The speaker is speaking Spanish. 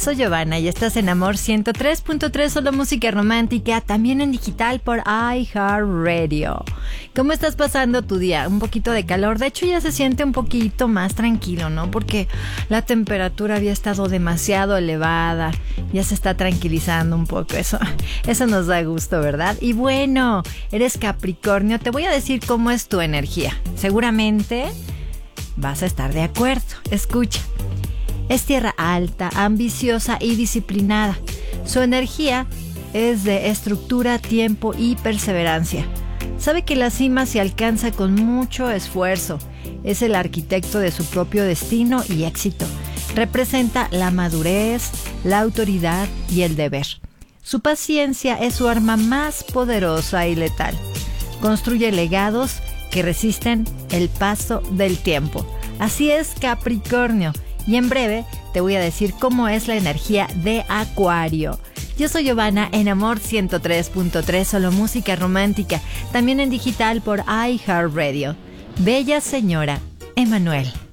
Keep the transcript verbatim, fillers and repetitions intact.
soy Giovanna y estás en Amor ciento tres punto tres, solo música romántica, también en digital por iHeartRadio. ¿Cómo estás pasando tu día? Un poquito de calor, de hecho ya se siente un poquito más tranquilo, ¿no? Porque la temperatura había estado demasiado elevada, ya se está tranquilizando un poco, eso, eso nos da gusto, ¿verdad? Y bueno, eres Capricornio, te voy a decir cómo es tu energía. Seguramente vas a estar de acuerdo. Escucha. Es tierra alta, ambiciosa y disciplinada. Su energía es de estructura, tiempo y perseverancia. Sabe que la cima se alcanza con mucho esfuerzo. Es el arquitecto de su propio destino y éxito. Representa la madurez, la autoridad y el deber. Su paciencia es su arma más poderosa y letal. Construye legados que resisten el paso del tiempo. Así es, Capricornio. Y en breve te voy a decir cómo es la energía de Acuario. Yo soy Giovanna en Amor ciento tres punto tres, solo música romántica, también en digital por iHeartRadio. Bella señora, Emanuel.